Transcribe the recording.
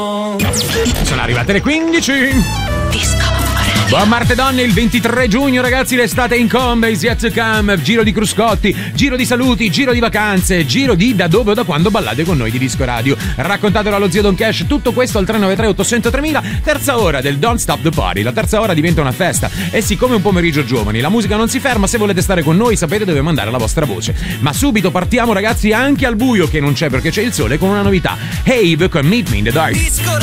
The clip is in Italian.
Sono arrivate le 15. Disco. Buon martedonne, il 23 giugno ragazzi, l'estate in combe, is yet to come, giro di cruscotti, giro di saluti, giro di vacanze, giro di da dove o da quando ballate con noi di Disco Radio. Raccontatelo allo zio Don Cash, tutto questo al 393 800 3000, terza ora del Don't Stop the Party. La terza ora diventa una festa e siccome è un pomeriggio giovani, la musica non si ferma, se volete stare con noi sapete dove mandare la vostra voce. Ma subito partiamo ragazzi anche al buio, che non c'è perché c'è il sole, con una novità. Hey, con Meet Me in the Dark.